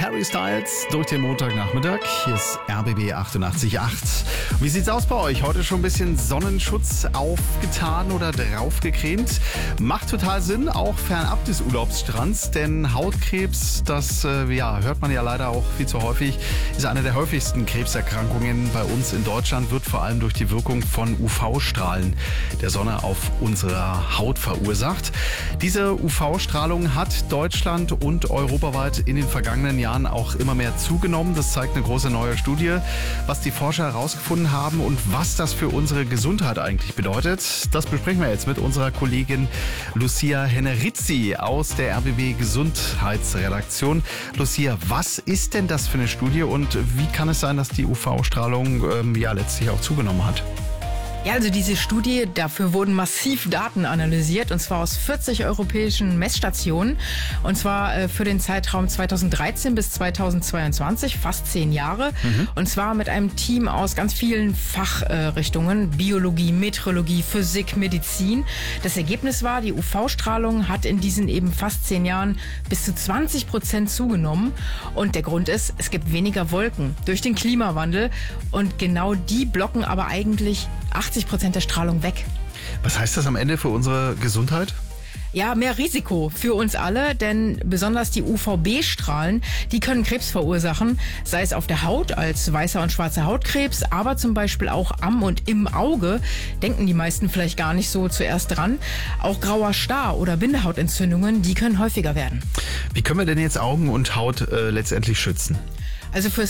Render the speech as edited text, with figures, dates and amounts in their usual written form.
Harry Styles durch den Montagnachmittag. Hier ist RBB 88.8. Wie sieht's aus bei euch? Heute schon ein bisschen Sonnenschutz aufgetan oder draufgecremt? Macht total Sinn, auch fernab des Urlaubsstrands, denn Hautkrebs, das hört man ja leider auch viel zu häufig, ist eine der häufigsten Krebserkrankungen bei uns in Deutschland, wird vor allem durch die Wirkung von UV-Strahlen der Sonne auf unserer Haut verursacht. Diese UV-Strahlung hat Deutschland und europaweit in den vergangenen Jahren auch immer mehr zugenommen. Das zeigt eine große neue Studie, was die Forscher herausgefunden haben und was das für unsere Gesundheit eigentlich bedeutet. Das besprechen wir jetzt mit unserer Kollegin Lucia Hennerizzi aus der RBB Gesundheitsredaktion. Lucia, was ist denn das für eine Studie und wie kann es sein, dass die UV-Strahlung letztlich auch zugenommen hat? Ja, also diese Studie, dafür wurden massiv Daten analysiert, und zwar aus 40 europäischen Messstationen, und zwar für den Zeitraum 2013 bis 2022, fast 10 Jahre, und zwar mit einem Team aus ganz vielen Fachrichtungen, Biologie, Meteorologie, Physik, Medizin. Das Ergebnis war, die UV-Strahlung hat in diesen eben fast 10 Jahren bis zu 20% zugenommen, und der Grund ist, es gibt weniger Wolken durch den Klimawandel, und genau die blocken aber eigentlich 80% der Strahlung weg. Was heißt das am Ende für unsere Gesundheit? Ja, mehr Risiko für uns alle, denn besonders die UVB-Strahlen, die können Krebs verursachen, sei es auf der Haut als weißer und schwarzer Hautkrebs, aber zum Beispiel auch am und im Auge, denken die meisten vielleicht gar nicht so zuerst dran. Auch grauer Star oder Bindehautentzündungen, die können häufiger werden. Wie können wir denn jetzt Augen und Haut letztendlich schützen? Also fürs